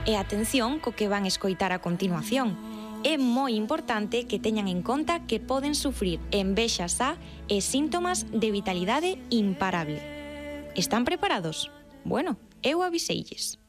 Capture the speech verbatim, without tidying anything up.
E atención co que van escoitar a continuación. É moi importante que teñan en conta que poden sufrir envexa xa e síntomas de vitalidade imparable. Están preparados? Bueno, eu aviseilles.